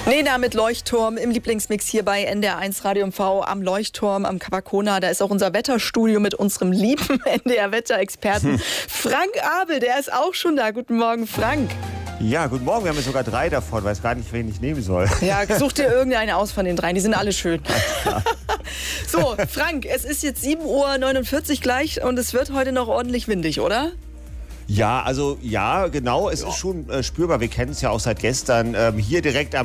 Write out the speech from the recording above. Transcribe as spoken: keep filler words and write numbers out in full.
Nena mit Leuchtturm im Lieblingsmix hier bei N D R eins Radio M V am Leuchtturm am Kawakona. Da ist auch unser Wetterstudio mit unserem lieben N D R-Wetterexperten hm. Frank Abel. Der ist auch schon da. Guten Morgen, Frank. Ja, guten Morgen. Wir haben ja sogar drei davon. Weiß gar nicht, wen ich nehmen soll. Ja, such dir irgendeine aus von den dreien. Die sind alle schön. So, Frank, es ist jetzt sieben Uhr neunundvierzig gleich und es wird heute noch ordentlich windig, oder? Ja, also ja, genau. Es ja. ist schon äh, spürbar. Wir kennen es ja auch seit gestern. Ähm, hier direkt am